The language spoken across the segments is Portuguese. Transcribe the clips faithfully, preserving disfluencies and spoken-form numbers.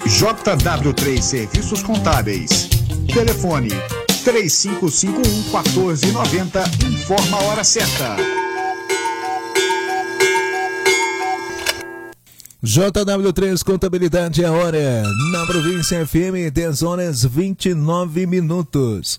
J W três Serviços Contábeis. Telefone três cinco cinco um, um quatro nove zero. Informa a hora certa. J W três Contabilidade é a hora. Na província F M, dez horas e vinte e nove minutos.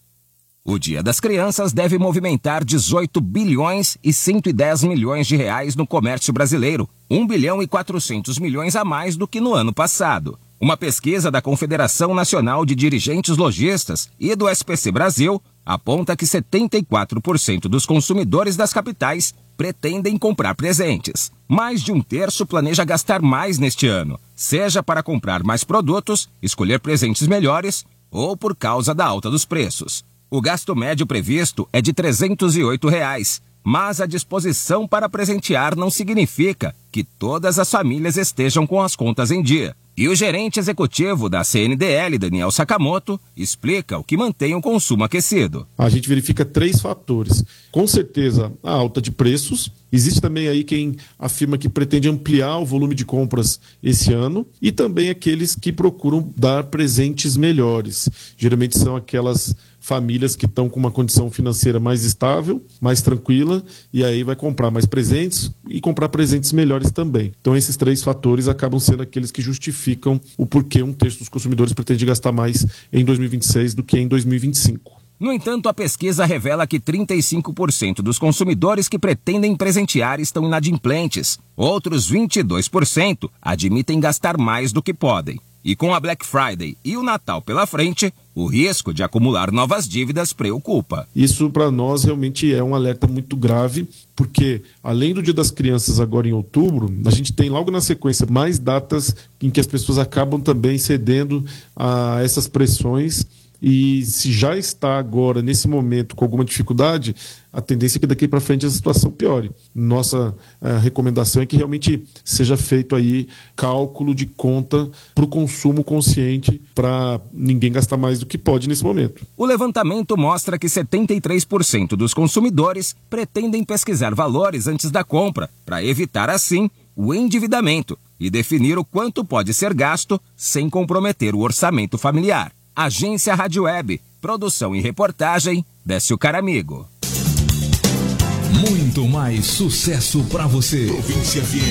O Dia das Crianças deve movimentar dezoito bilhões e cento e dez milhões de reais no comércio brasileiro, um bilhão e quatrocentos milhões a mais do que no ano passado. Uma pesquisa da Confederação Nacional de Dirigentes Lojistas e do S P C Brasil aponta que setenta e quatro por cento dos consumidores das capitais pretendem comprar presentes. Mais de um terço planeja gastar mais neste ano, seja para comprar mais produtos, escolher presentes melhores ou por causa da alta dos preços. O gasto médio previsto é de trezentos e oito reais, mas a disposição para presentear não significa que todas as famílias estejam com as contas em dia. E o gerente executivo da C N D L, Daniel Sakamoto, explica o que mantém o consumo aquecido. A gente verifica três fatores. Com certeza, a alta de preços. Existe também aí quem afirma que pretende ampliar o volume de compras esse ano. E também aqueles que procuram dar presentes melhores. Geralmente são aquelas famílias que estão com uma condição financeira mais estável, mais tranquila, e aí vai comprar mais presentes e comprar presentes melhores também. Então esses três fatores acabam sendo aqueles que justificam o porquê um terço dos consumidores pretende gastar mais em dois mil e vinte e seis do que em dois mil e vinte e cinco. No entanto, a pesquisa revela que trinta e cinco por cento dos consumidores que pretendem presentear estão inadimplentes. Outros vinte e dois por cento admitem gastar mais do que podem. E com a Black Friday e o Natal pela frente, o risco de acumular novas dívidas preocupa. Isso para nós realmente é um alerta muito grave, porque além do Dia das Crianças agora em outubro, a gente tem logo na sequência mais datas em que as pessoas acabam também cedendo a essas pressões. E se já está agora, nesse momento, com alguma dificuldade, a tendência é que daqui para frente a situação piore. Nossa uh, recomendação é que realmente seja feito aí cálculo de conta para o consumo consciente, para ninguém gastar mais do que pode nesse momento. O levantamento mostra que setenta e três por cento dos consumidores pretendem pesquisar valores antes da compra, para evitar, assim, o endividamento e definir o quanto pode ser gasto sem comprometer o orçamento familiar. Agência Rádio Web, produção e reportagem, Décio Caramigo. Muito mais sucesso para você. Província F M.